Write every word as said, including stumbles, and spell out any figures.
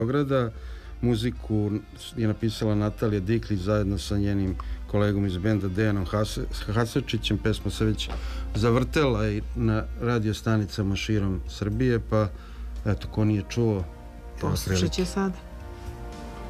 Beograda. Muziku je napisala Natalija Diklić zajedno sa njenim kolegom iz benda Dejanom Hasačićem. Pesma se već zavrtela i na radio stanicama širom Srbije, pa eto, ko nije čuo, poslušat će sada.